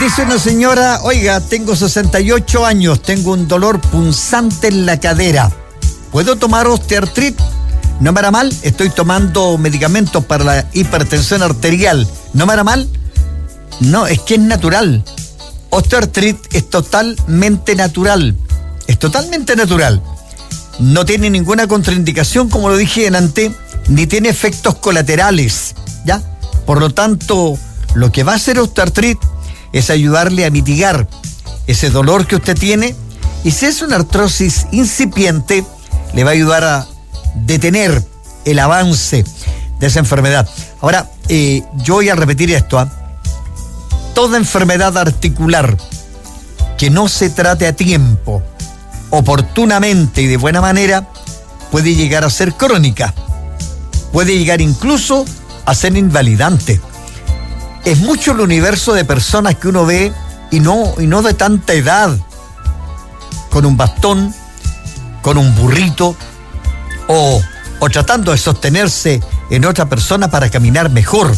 Dice una señora, oiga, tengo 68 años, tengo un dolor punzante en la cadera. ¿Puedo tomar osteoartrit? ¿No me hará mal? Estoy tomando medicamentos para la hipertensión arterial. ¿No me hará mal? No, es que es natural. Osteoartrit es totalmente natural. Es totalmente natural. No tiene ninguna contraindicación, como lo dije antes, ni tiene efectos colaterales, ¿ya? Por lo tanto, lo que va a hacer osteoartrit es ayudarle a mitigar ese dolor que usted tiene, y si es una artrosis incipiente, le va a ayudar a detener el avance de esa enfermedad. Ahora, yo voy a repetir esto, toda enfermedad articular que no se trate a tiempo, oportunamente y de buena manera, puede llegar a ser crónica, puede llegar incluso a ser invalidante. Es mucho el universo de personas que uno ve y no de tanta edad, con un bastón, con un burrito o tratando de sostenerse en otra persona para caminar mejor.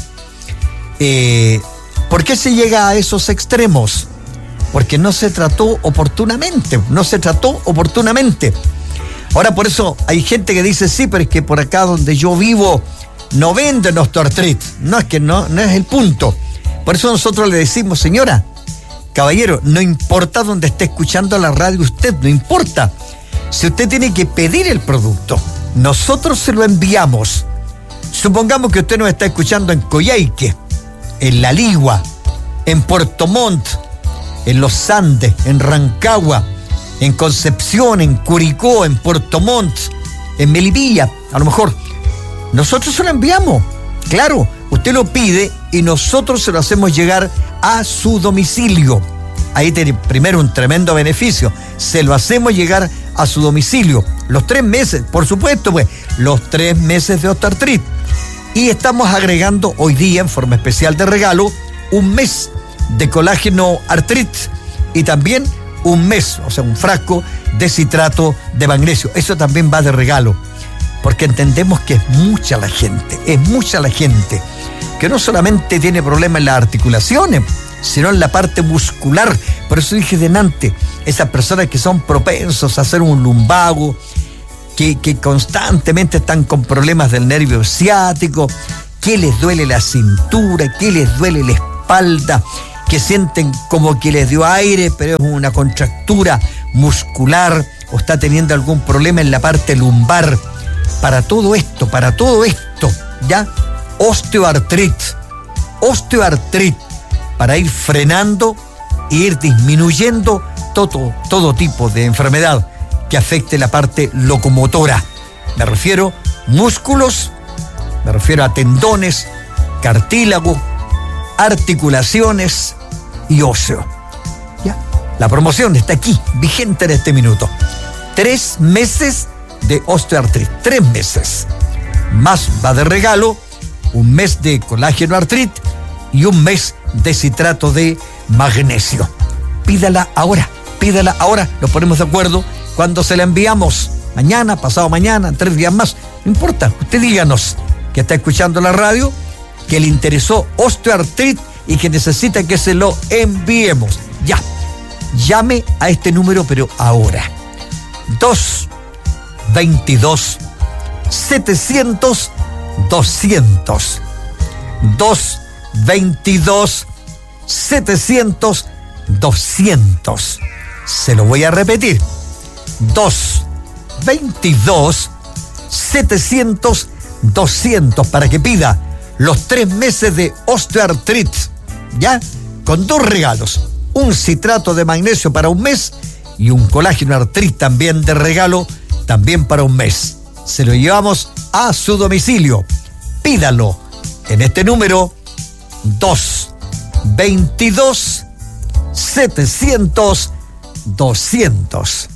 ¿Por qué se llega a esos extremos? Porque no se trató oportunamente. Ahora, por eso hay gente que dice, sí, pero es que por acá donde yo vivo no venden osteoartrit. No, es que no es el punto. Por eso nosotros le decimos, señora, caballero, no importa dónde esté escuchando la radio usted, no importa. Si usted tiene que pedir el producto, nosotros se lo enviamos. Supongamos que usted nos está escuchando en Coyhaique, en La Ligua, en Puerto Montt, en Los Andes, en Rancagua, en Concepción, en Curicó, en Puerto Montt, en Melipilla, a lo mejor. Nosotros se lo enviamos, claro, usted lo pide y nosotros se lo hacemos llegar a su domicilio. Ahí tiene primero un tremendo beneficio, se lo hacemos llegar a su domicilio. Los 3 meses, por supuesto, pues, los 3 meses de osteoartrit. Y estamos agregando hoy día, en forma especial de regalo, 1 mes de colágeno artrit y también 1 mes, o sea, un frasco de citrato de magnesio. Eso también va de regalo, porque entendemos que es mucha la gente que no solamente tiene problemas en las articulaciones, sino en la parte muscular. Por eso dije delante, esas personas que son propensos a hacer un lumbago, que constantemente están con problemas del nervio ciático, que les duele la cintura, que les duele la espalda, que sienten como que les dio aire, pero es una contractura muscular, o está teniendo algún problema en la parte lumbar. Para todo esto, ¿ya? Osteoartrit, para ir frenando e ir disminuyendo todo tipo de enfermedad que afecte la parte locomotora. Me refiero músculos, me refiero a tendones, cartílago, articulaciones y óseo. ¿Ya? La promoción está aquí, vigente en este minuto. 3 meses de osteoartrit, 3 meses. Más va de regalo 1 mes de colágeno artrit y 1 mes de citrato de magnesio. Pídala ahora, nos ponemos de acuerdo cuando se la enviamos. Mañana, pasado mañana, 3 días más, no importa, usted díganos que está escuchando la radio, que le interesó osteoartrit y que necesita que se lo enviemos. Ya, llame a este número, pero ahora. 222 700 200. 222 700 200. Se lo voy a repetir. 222 700 200 para que pida los 3 meses de osteoartrit, ¿ya? Con 2 regalos. Un citrato de magnesio para 1 mes y un colágeno artrit también de regalo, también para 1 mes. Se lo llevamos a su domicilio. Pídalo en este número 222 700 200.